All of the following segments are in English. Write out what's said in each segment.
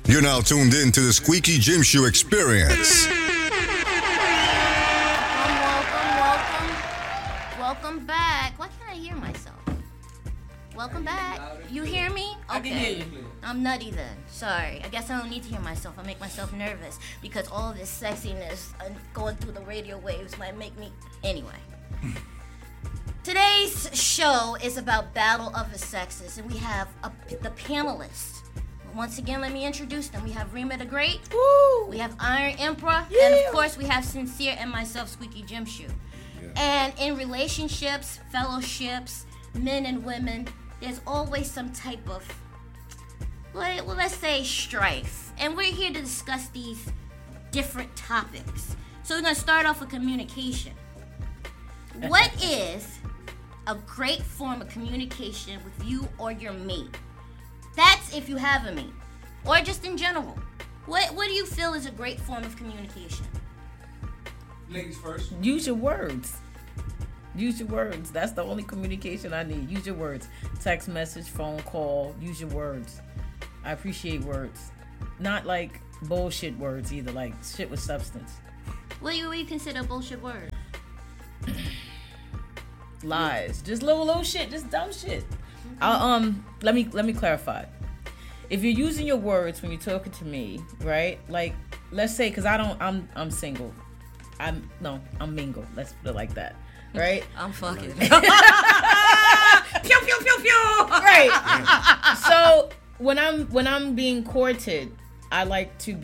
You're now tuned in to the Squeaky Gym Shoe Experience. Welcome back. Why can't I hear myself? Welcome back. You hear me? I can hear you. I'm nutty then. Sorry. I guess I don't need to hear myself. I make myself nervous because all of this sexiness going through the radio waves might make me... Anyway. Today's show is about Battle of the Sexes, and we have the panelists. Once again, let me introduce them. We have Rima the Great. Woo! We have Iron Emperor. Yeah. And of course, we have Sincere and myself, Squeaky Gym Shoe. Yeah. And in relationships, fellowships, men and women, there's always some type of, well, let's say strife. And we're here to discuss these different topics. So we're going to start off with communication. What is a great form of communication with you or your mate? That's if you have a mate, or just in general. What do you feel is a great form of communication? Ladies first. Use your words. Use your words. That's the only communication I need. Use your words. Text message, phone call. Use your words. I appreciate words. Not like bullshit words either, like shit with substance. What do you consider a bullshit word? Lies. Just little shit. Just dumb shit. Let me clarify. If you're using your words when you're talking to me, right? Like, let's say, cause I'm single. I'm mingle. Let's put it like that, right? I'm fucking. Pew pew pew pew. Right. So when I'm being courted, I like to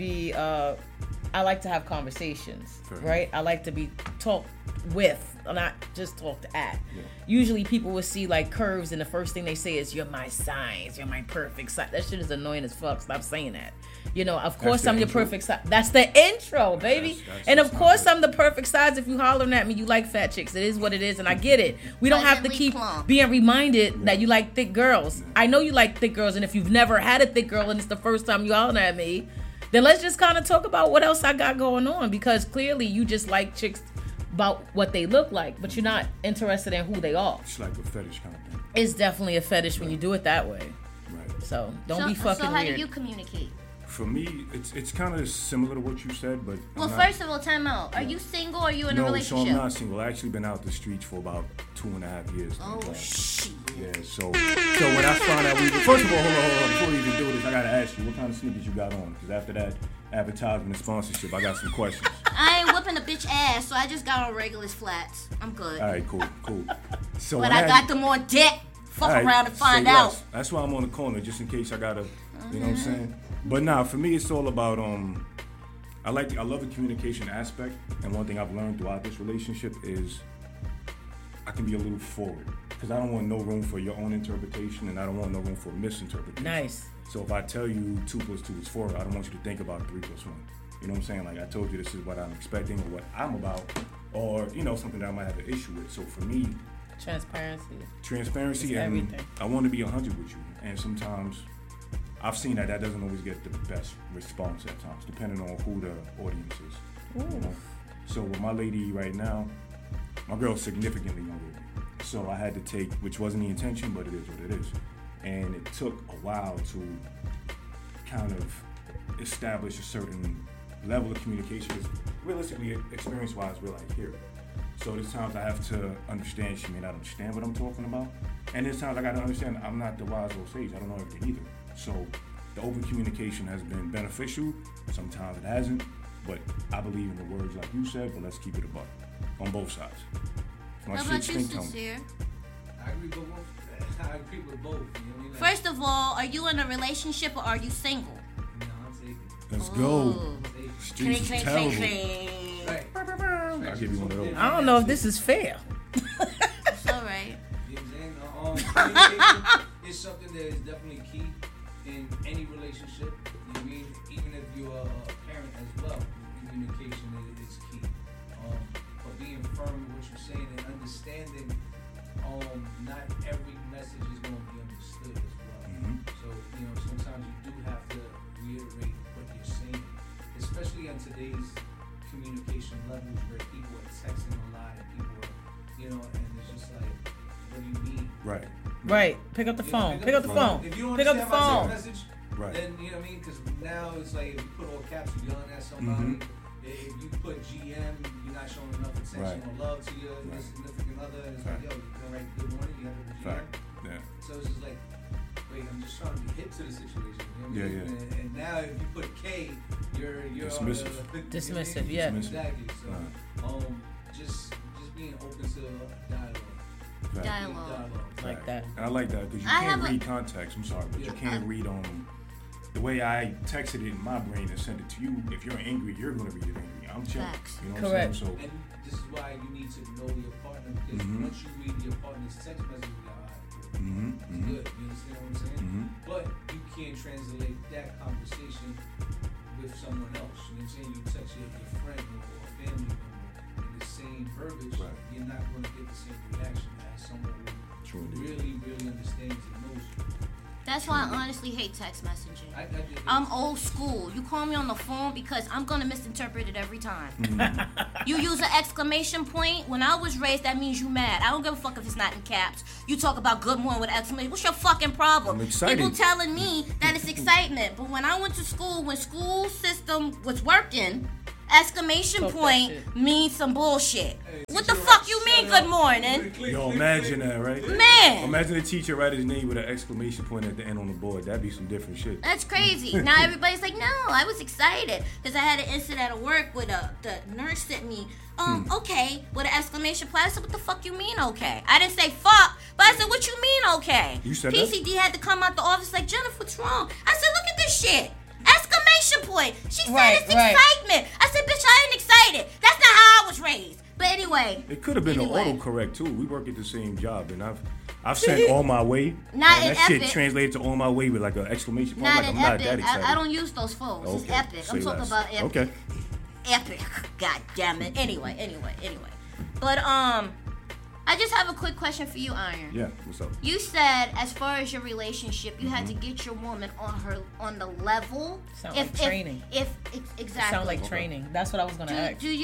have conversations, right? I like to be talked with, not just talked at. Yeah. Usually people will see like curves and the first thing they say is, "You're my size, you're my perfect size." That shit is annoying as fuck. Stop saying that. You know, of course I'm your perfect size. That's the intro, baby. That's and of course I'm the perfect size. If you hollering at me, you like fat chicks. It is what it is, and I get it. We don't have to keep being reminded that you like thick girls. I know you like thick girls, and if you've never had a thick girl and it's the first time you hollering at me, then let's just kind of talk about what else I got going on, because clearly you just like chicks about what they look like, but you're not interested in who they are. It's like a fetish kind of thing. It's definitely a fetish when you do it that way. Right. So don't be fucking weird. So how do you communicate? For me, it's kind of similar to what you said, but... Well, first of all, time out. Are you single or are you in a relationship? No, so I'm not single. I've actually been out the streets for about 2.5 years. Oh, shit. Yeah, so when I found out first of all, hold on. Before we even do this, I got to ask you, what kind of sneakers you got on? Because after that advertisement and sponsorship, I got some questions. I ain't whipping a bitch ass, so I just got on regular flats. I'm good. All right, cool. So but I got them on deck. Fuck around and find out. That's why I'm on the corner, just in case I got to, you know what I'm saying? But nah, for me, it's all about, I love the communication aspect. And one thing I've learned throughout this relationship is I can be a little forward. Because I don't want no room for your own interpretation, and I don't want no room for misinterpretation. Nice. So if I tell you 2 + 2 is 4, I don't want you to think about 3 + 1. You know what I'm saying? Like, I told you this is what I'm expecting or what I'm about, or, you know, something that I might have an issue with. So for me... Transparency, and everything. I want to be 100 with you. And sometimes I've seen that doesn't always get the best response at times, depending on who the audience is. You know? So with my lady right now, my girl's significantly younger than me. So I had to take, which wasn't the intention, but it is what it is. And it took a while to kind of establish a certain level of communication. Realistically, experience-wise, we're like here. So there's times I have to understand she may not understand what I'm talking about. And there's times I got to understand I'm not the wise old sage. I don't know everything either. So the open communication has been beneficial. Sometimes it hasn't. But I believe in the words like you said, but let's keep it a buck on both sides. How about you, Sincere? I agree with both. You know what I mean? First of all, are you in a relationship or are you single? No, I'm single. Let's go. Streets is terrible. Right. I'll give you one of those. I don't know if this is fair. It's all right. You know what I'm saying? Communication is something that is definitely key in any relationship. You know what I mean? Even if you're a parent as well, communication is key. But being firm in what you're saying and understanding, not every message is going to be understood as well. Mm-hmm. So, you know, sometimes you do have to reiterate what you're saying, especially on today's communication levels where people are texting a lot and people are, you know, and it's just like, what do you mean? Right. Pick up the phone. Pick up the phone. If you don't pick up the understand my phone. text message, Right. Then you know what I mean? Because now it's like if you put all caps, you're yelling at somebody. If you put GM, you're not showing enough attention or love to your significant other. And it's like, yo, you can write good morning, you have to put GM. Yeah. So it's just like, wait, I'm just trying to be hip to the situation. You know what I mean? And now if you put K, you're dismissive. Dismissive, yeah. Exactly. So just being open to dialogue. Like that. And I like that because you can't read context. I'm sorry, but you can't read the way I texted it in my brain and sent it to you. If you're angry, you're gonna read it angry. I'm chill. You know what I'm saying? So, and this is why you need to know your partner because once you read your partner's text message, you're like, all right, cool. It's good. You understand what I'm saying? But you can't translate that conversation with someone else. You know what I'm saying? You text your friend or a family member in the same verbiage, you're not going to get the same reaction as someone who really, really understands and knows you. That's why I honestly hate text messaging. I'm old school. You call me on the phone because I'm gonna misinterpret it every time. You use an exclamation point. When I was raised, that means you mad. I don't give a fuck if it's not in caps. You talk about good morning with exclamation. What's your fucking problem? I'm excited. People telling me that it's excitement, but when I went to school, when school system was working, exclamation point means some bullshit. What the fuck you mean good morning? Yo, imagine that, right? Man. Imagine a teacher write his name with an exclamation point at the end on the board. That'd be some different shit. That's crazy. Now everybody's like, no, I was excited because I had an incident at work with the nurse sent me, okay, with an exclamation point. I said, what the fuck you mean okay? I didn't say fuck, but I said, what you mean okay? You said PCD had to come out the office like, Jennifer, what's wrong? I said, look at this shit. Exclamation point. She said it's excitement. I said, bitch, I ain't excited. That's not how I was raised. But anyway. It could have been an autocorrect too. We work at the same job, and I've sent on my way. Not and in that Epic. shit translated to on my way with like an exclamation point. Not like, in I'm Epic. not that excited. I don't use those phones. Okay. It's Epic. I'm talking about Epic. Okay. Epic. God damn it. Anyway. But I just have a quick question for you, Iron. Yeah, what's up? You said as far as your relationship, you had to get your woman on the level. Sound like training. Exactly. Sound like training. That's what I was gonna ask. Do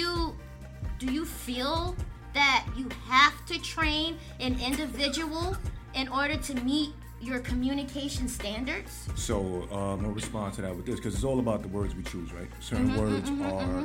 you feel that you have to train an individual in order to meet your communication standards? So I'm gonna respond to that with this because it's all about the words we choose, right? Certain words are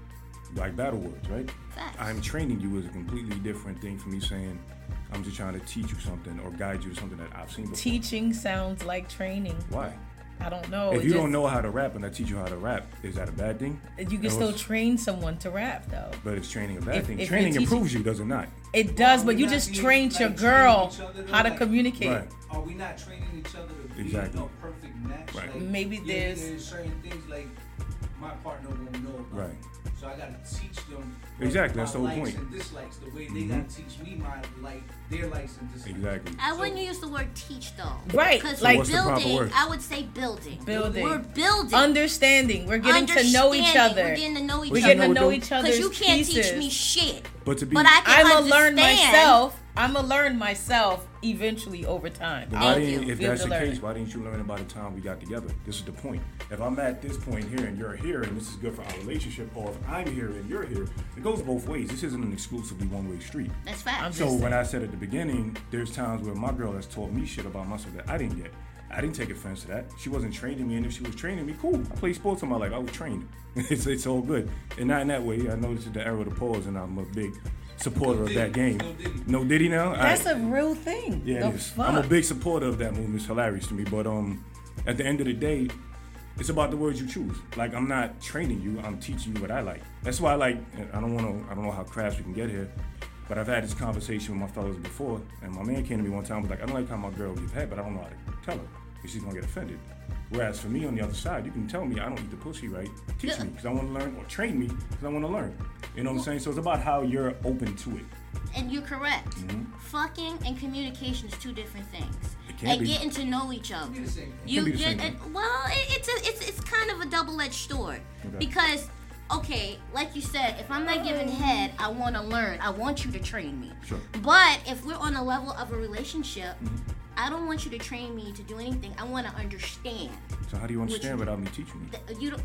like battle words, right? Facts. I'm training you is a completely different thing from me saying I'm just trying to teach you something or guide you to something that I've seen before. Teaching sounds like training. Why? I don't know. If you don't know how to rap and I teach you how to rap, is that a bad thing? You can still train someone to rap, though. But is training a bad thing? If Training you're improves you, does it not? It does, but you just trained your girl how to communicate. Right. Are we not training each other to be Exactly. a perfect match? Right. Like, Maybe there's certain things like my partner won't know about. Right. So I gotta teach them Exactly, that's the whole likes point. and dislikes, the way they gotta teach me their likes and dislikes. Exactly. I wouldn't use the word teach though. Right, Because like- what's the proper building, word? I would say building. Building. We're building. understanding. We're getting to know each Understanding. other. We're getting to know each We're other. getting to You know know what, each Because other's you can't pieces. teach me shit. But to be, But I can I'ma learn understand. myself. I'ma learn myself eventually over time. but why Thank didn't, you. if We'll that's the learn. case, why didn't you learn about the time we got together? This is the point. If I'm at this point here and you're here and this is good for our relationship, or if I'm here and you're here, it goes both ways. This isn't an exclusively one-way street. That's fact. So when I said at the beginning, there's times where my girl has taught me shit about myself that I didn't get. I didn't take offense to that. She wasn't training me, and if she was training me, cool. I played sports in my life. I was trained. it's all good. And not in that way. I know this is the era of the pause, and I'm a big supporter of that game. No Diddy now? All That's right. a real thing. Yeah, The it is. fuck? I'm a big supporter of that movement. It's hilarious to me. But at the end of the day, it's about the words you choose. Like, I'm not training you. I'm teaching you what I like. That's why I don't know how crass we can get here. But I've had this conversation with my fellas before, and my man came to me one time and was like, I don't like how my girl gives head, but I don't know how to tell her, because she's gonna get offended. Whereas for me on the other side, you can tell me I don't eat the pussy right. Teach me, because I want to learn, or train me, because I want to learn. You know what I'm saying? So it's about how you're open to it. And you're correct. Fucking and communication is two different things. It can and be. getting to know each other. Be the same thing. You be the same get thing. well. It's kind of a double-edged sword Okay. because okay, like you said, if I'm not giving head, I want to learn. I want you to train me. Sure. But if we're on a level of a relationship, I don't want you to train me to do anything. I want to understand. So how do you understand without me teaching you? You don't.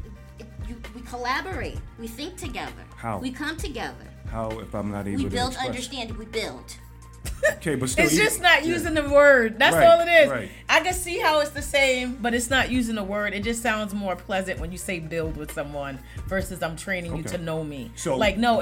We collaborate. We think together. How? We come together. How if I'm not able We to build express? understanding. We build. Okay, but still, It's just not using the word. That's Right, all it is. right. I can see how it's the same, but it's not using the word. It just sounds more pleasant when you say build with someone versus I'm training you Okay. to know me. So- like, no,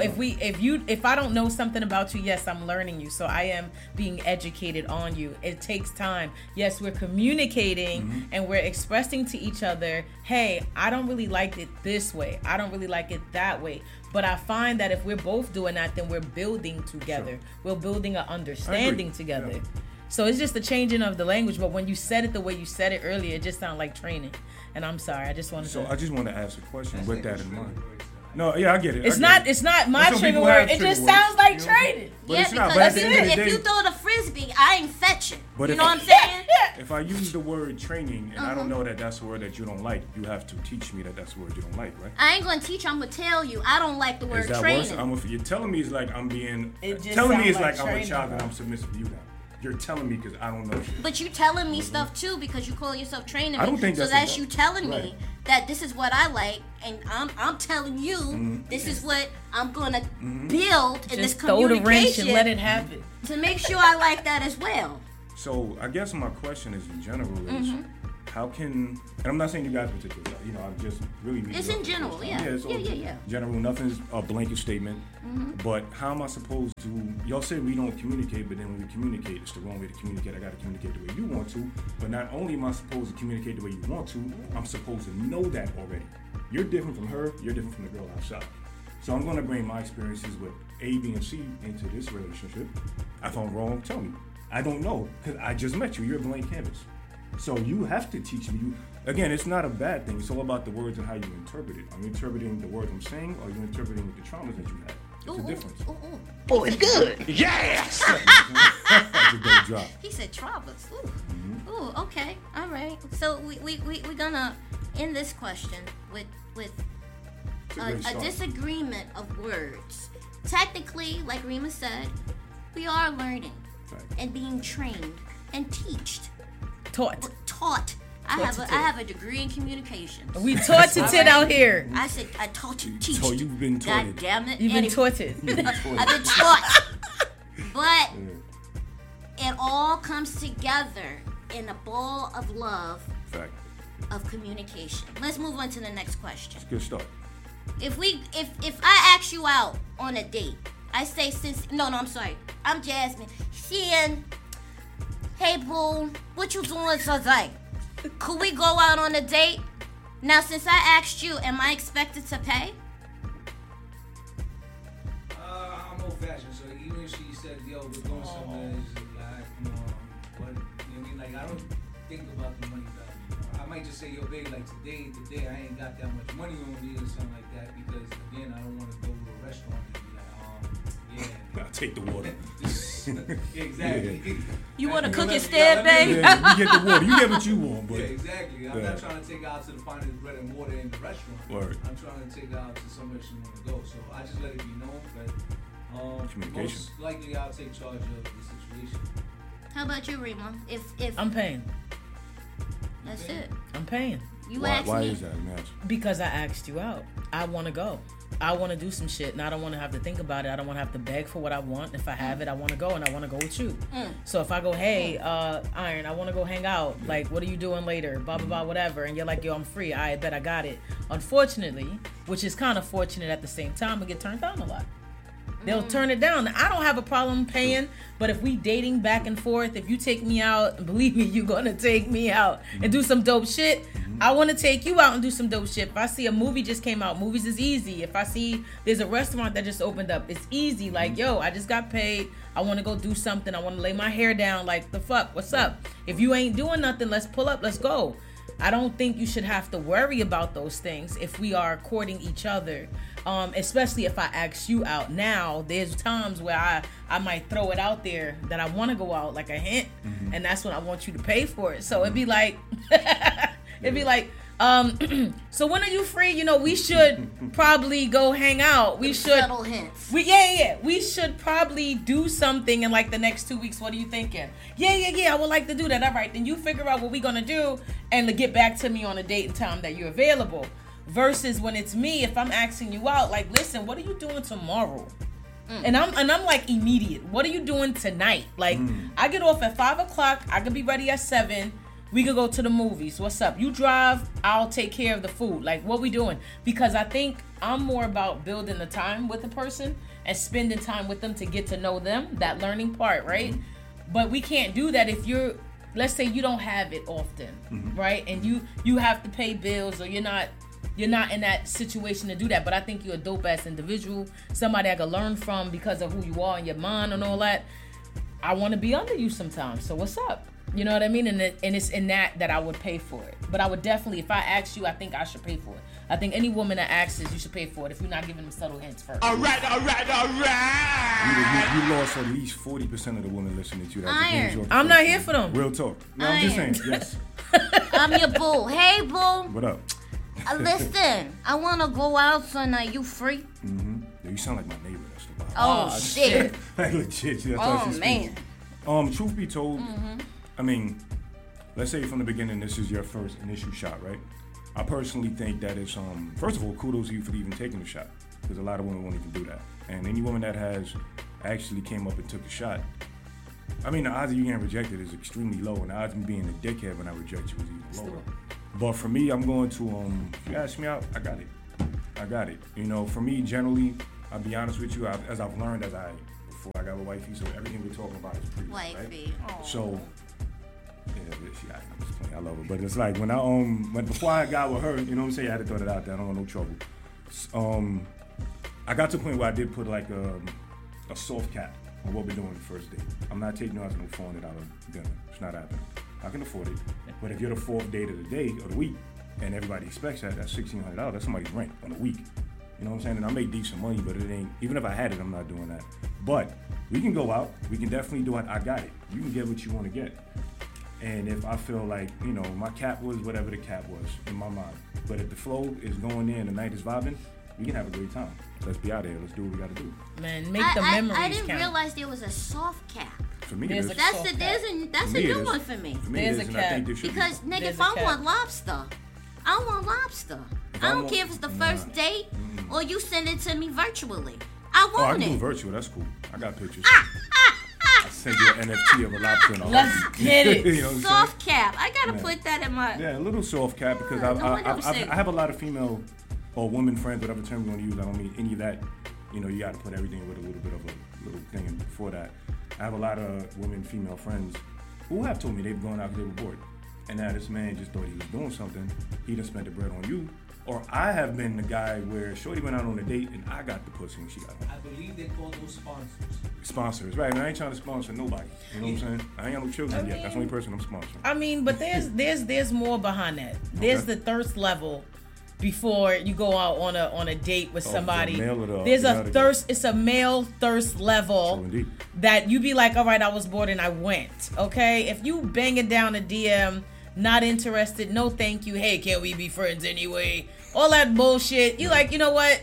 if I don't know something about you, yes, I'm learning you. So I am being educated on you. It takes time. Yes, we're communicating and we're expressing to each other, hey, I don't really like it this way. I don't really like it that way. But I find that if we're both doing that, then we're building together. Sure. We're building an understanding together. Yeah. So it's just the changing of the language. But when you said it the way you said it earlier, it just sounded like training. And I'm sorry, I just wanted So to. I just want to ask a question with that in mind. Trigger words. No, yeah, I get it. It's not my Some trigger people word. have It just trigger sounds words, like you know? training. But yeah, it's not. because But at the end of the if day, you throw the frisbee, I ain't fetching. But You if- know what I'm saying? if I use the word training and I Uh-huh. don't know that that's a word that you don't like, you have to teach me that that's a word you don't like, right? I ain't gonna teach. I'm gonna tell you. I don't like the Is word that training. worse? You're telling me it's like I'm being. It just Telling me sound it's like like I'm a training, child and bro. I'm submissive to you now. You're telling me because I don't know shit. But you telling me stuff too because you call yourself training me. I don't think so that's that's a- you telling right. me that this is what I like, and I'm telling you Mm-hmm. this is what I'm gonna build in this Just throw the wrench communication and let it happen. to make sure I like that as well. So I guess my question is in general is how can, and I'm not saying you guys particularly, you know, I'm just really. It's in general, yeah. it's all Yeah. general. Nothing's a blanket statement. But how am I supposed to? Y'all say we don't communicate, but then when we communicate, it's the wrong way to communicate. I got to communicate the way you want to. But not only am I supposed to communicate the way you want to, I'm supposed to know that already. You're different from her. You're different from the girl outside. So I'm going to bring my experiences with A, B, and C into this relationship. If I'm wrong, tell me. I don't know because I just met you. You're a blank canvas. So you have to teach me. Again, it's not a bad thing. It's all about the words and how you interpret it. Are you interpreting the words I'm saying, or are you interpreting the traumas that you had? It's a difference. Ooh. Oh, it's good. Yes! That's a good job. He said traumas. Ooh. Mm-hmm. Ooh, okay. All right. So we're gonna end this question with It's a great a start. disagreement of words. Technically, like Rima said, we are learning Right. and being trained and teached, Taught. I have a degree in communication. We taught it out here. I said I taught you teach. So you've been taught God it. damn it. You've been Anyway, taught it. I've been taught. But it all comes together in a ball of love Fact. of communication. Let's move on to the next question. Good start. If I ask you out on a date, I say I'm sorry. I'm Jasmine. Saying, hey boo, what you doing today? Could we go out on a date? Now since I asked you, am I expected to pay? I'm old fashioned, so even if she said, yo, we're doing something, it's just like, come on. What, you know what I mean? Like, I don't think about the money value. I might just say, yo, babe, like today, I ain't got that much money on me or something like that because, again, I don't want to go to a restaurant and be like, yeah. I'll take the water. Exactly. You want to Let cook me- instead, let me- babe? Yeah, you get the water. You get what you want, but Yeah, exactly. I'm Yeah. not trying to take her out to the finest bread and water in the restaurant. Word. I'm trying to take her out to somewhere she want to go. So I just let it be known that Communication. most likely I'll take charge of the situation. How about you, Rima? If I'm paying. that's it. I'm paying. You why, asked why me. is that, man? Because I asked you out. I want to go. I want to do some shit, and I don't want to have to think about it. I don't want to have to beg for what I want. If I have it, I want to go, and I want to go with you. So if I go, hey, Iron, I want to go hang out. Like, what are you doing later? Blah, blah, blah, whatever. And you're like, yo, I'm free. I bet I got it. Unfortunately, which is kind of fortunate at the same time, we get turned down a lot. They'll turn it down. I don't have a problem paying, but if we dating back and forth, if you take me out, believe me, you're gonna take me out and do some dope shit. I want to take you out and do some dope shit. If I see a movie just came out, movies is easy. If I see there's a restaurant that just opened up, it's easy. Like, yo, I just got paid. I want to go do something. I want to lay my hair down. Like, the fuck, what's up? If you ain't doing nothing, let's pull up. Let's go. I don't think you should have to worry about those things if we are courting each other. Especially if I ask you out. Now, there's times where I might throw it out there that I want to go out, like a hint, and that's when I want you to pay for it. So it'd be like, so when are you free? You know, we should probably go hang out. We should. Subtle hints. We should probably do something in like the next 2 weeks. What are you thinking? Yeah. I would like to do that. All right, then you figure out what we're gonna do and to get back to me on a date and time that you're available. Versus when it's me, if I'm asking you out, like, listen, what are you doing tomorrow? And I'm like immediate. What are you doing tonight? Like I get off at 5:00. I could be ready at 7. We could go to the movies. What's up? You drive. I'll take care of the food. Like what we doing? Because I think I'm more about building the time with the person and spending time with them to get to know them. That learning part, right? But we can't do that if you're. Let's say you don't have it often, right? And you have to pay bills, or you're not in that situation to do that. But I think you're a dope ass individual, somebody I could learn from because of who you are and your mind and all that. I want to be under you sometimes. So what's up? You know what I mean? And it's in that I would pay for it. But I would definitely, if I ask you, I think I should pay for it. I think any woman that asks you should pay for it if you're not giving them subtle hints first. All right. You lost at least 40% of the women listening to you. Iron. I'm not here for them. Real talk. No, I'm just saying. Yes. I'm your boo. Hey, boo. What up? Listen, I want to go out tonight. You free? Yeah, you sound like my neighbor. That's the vibe. Oh, shit. Like legit. That's Oh, how she man. speaks. Truth be told, I mean, let's say from the beginning this is your first initial shot, right? I personally think that it's first of all, kudos to you for even taking the shot, because a lot of women won't even do that. And any woman that has actually came up and took a shot, I mean, the odds of you getting rejected is extremely low, and the odds of me being a dickhead when I reject you is even lower. But for me, I'm going to if you ask me out, I got it. You know, for me, generally, I'll be honest with you, as I've learned before I got a wifey, so everything we're talking about is pretty Wifey. right? So. Yeah, I'm just playing. I love her, but it's like when before I got with her, you know what I'm saying? I had to throw it out there. I don't want no trouble. I got to the point where I did put like a soft cap on what we're doing the first date. I'm not taking you out to no $400 dinner. It's not happening. I can afford it, but if you're the fourth date of the day or the week, and everybody expects that's $1,600. That's somebody's rent on a week. You know what I'm saying? And I make decent money, but it ain't. Even if I had it, I'm not doing that. But we can go out. We can definitely do it. I got it. You can get what you want to get. And if I feel like, you know, my cap was whatever the cap was in my mind. But if the flow is going there and the night is vibing, we can have a great time. Let's be out here. Let's do what we got to do. Man, make the memories I didn't count. realize there was a soft cap. For me, There's it is. That's a new one for me. For me, There's it is, a and I cap. think there should Because, be. nigga, There's if a I cap. want lobster, I want lobster. I don't care if it's the first date or you send it to me virtually. I Oh, I want can do it. virtual. That's cool. I got pictures. I send you an NFT of a lobster in a Let's heartbeat. get it. You know what I'm saying? Soft cap. I gotta Yeah. put that in my. Yeah, a little soft cap because No, I don't say I have a lot of female or women friends, whatever term you want to use. I don't mean any of that. You know, you got to put everything with a little bit of a little thing in before that. I have a lot of women, female friends who have told me they've gone out because they were bored. And now this man just thought he was doing something. He done spent the bread on you. Or I have been the guy where Shorty went out on a date and I got the pussy when she got home. I believe they call those sponsors. Sponsors, right? And I ain't trying to sponsor nobody. You know what I'm saying? I ain't got no children yet. That's the only person I'm sponsoring. I mean, but there's more behind that. There's Okay. the thirst level before you go out on a date with Oh, somebody. the male or the- There's the a other thirst. It's a male thirst level So indeed. that you be like, all right, I was bored and I went. Okay, if you banging down a DM, not interested, no thank you. Hey, can't we be friends anyway? All that bullshit. You like, you know what?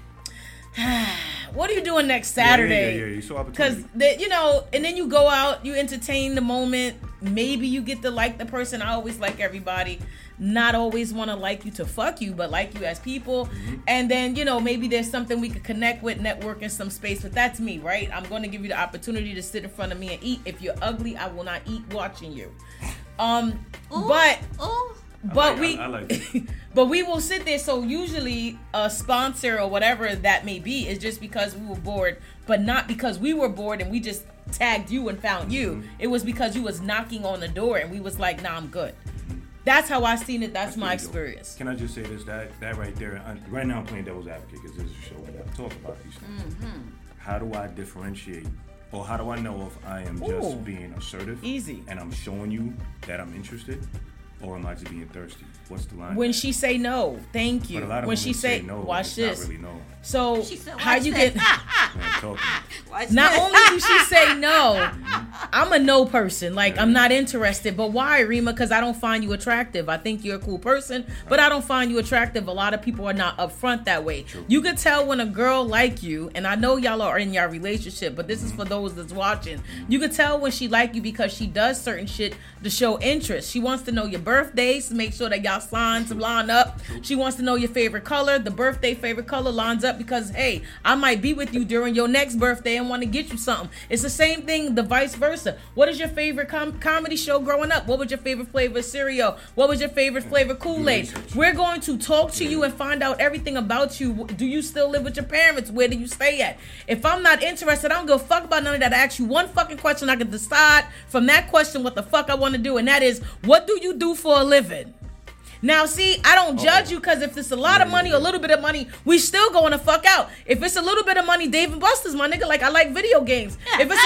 What are you doing next Saturday? Yeah. You saw Because, opportunity. you know, and then you go out, you entertain the moment. Maybe you get to like the person. I always like everybody. Not always want to like you to fuck you, but like you as people. And then, you know, maybe there's something we could connect with, network in some space. But that's me, right? I'm going to give you the opportunity to sit in front of me and eat. If you're ugly, I will not eat watching you. Ooh, But ooh. but I like it. but we will sit there. So usually a sponsor or whatever that may be is just because we were bored, but not because we were bored and we just tagged you and found you. It was because you was knocking on the door and we was like, nah, I'm good. That's how I seen it. That's my pretty dope. experience. Can I just say this? That right there. Right now I'm playing devil's advocate because this is a show where I talk about these things. How do I differentiate, or how do I know if I am Ooh. just being assertive, Easy. and I'm showing you that I'm interested, or am I just being thirsty? What's the line? When she say no, thank you. But a lot of When women she say, no, watch it's this. Not really no. So She said, how watch you this. get? Man, talking. Watch Not this. only do she say no, I'm a no person. Like, I'm not interested. But why, Rima? Because I don't find you attractive. I think you're a cool person, but I don't find you attractive. A lot of people are not upfront that way. True. You could tell when a girl like you, and I know y'all are in your relationship, but this is for those that's watching. You could tell when she like you because she does certain shit to show interest. She wants to know your birthdays to make sure that y'all signs line up. She wants to know your favorite color. The birthday favorite color lines up because, hey, I might be with you during your next birthday and want to get you something. It's the same thing, the vice versa. What is your favorite comedy show growing up? What was your favorite flavor of cereal? What was your favorite flavor Kool-Aid? We're going to talk to you and find out everything about you. Do you still live with your parents? Where do you stay at? If I'm not interested, I don't give a fuck about none of that. I ask you one fucking question. I can decide from that question what the fuck I want to do. And that is, what do you do for a living? Now, see, I don't judge you because if it's a lot of money or a little bit of money, we still going to fuck out. If it's a little bit of money, Dave and Buster's my nigga. Like, I like video games. If it's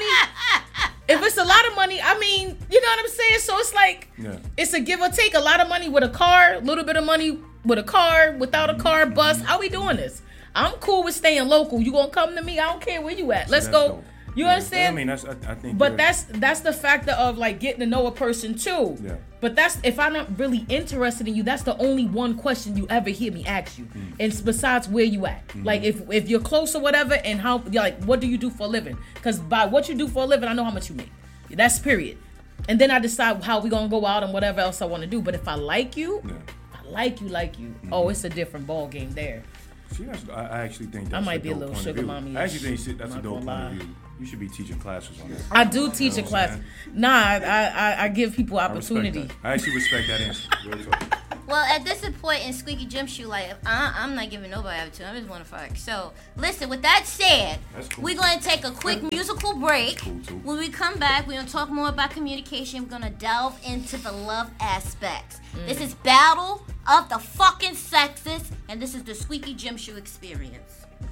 a lot of money, I mean, you know what I'm saying? So it's like, it's a give or take. A lot of money with a car, a little bit of money with a car, without a car, bus. How we doing this? I'm cool with staying local. You gonna come to me? I don't care where you at. Let's go. Dope. You understand? I mean, I think. But that's the factor of like getting to know a person too. Yeah. But that's if I'm not really interested in you, that's the only one question you ever hear me ask you. And besides where you at, like if you're close or whatever, and how like what do you do for a living? Because by what you do for a living, I know how much you make. That's period. And then I decide how we gonna go out and whatever else I want to do. But if I like you, oh, it's a different ball game there. See, I actually think that's I might be a little sugar mommy. I actually think that's a dope point of view. You should be teaching classes on that. I do teach a class. Nah, I give people opportunity. I actually respect that answer. Real talk. Well, at this point in Squeaky Gym Shoe, like, I'm not giving nobody opportunity. I just want to fuck. So, listen, with that said, we're going to take a quick musical break. When we come back, we're going to talk more about communication. We're going to delve into the love aspects. This is Battle of the fucking Sexes, and this is the Squeaky Gym Shoe Experience.